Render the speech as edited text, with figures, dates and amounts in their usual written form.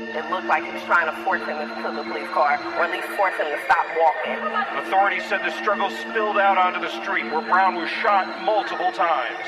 It looked like he was trying to force him into the police car, or at least force him to stop walking. Authorities said the struggle spilled out onto the street where Brown was shot multiple times.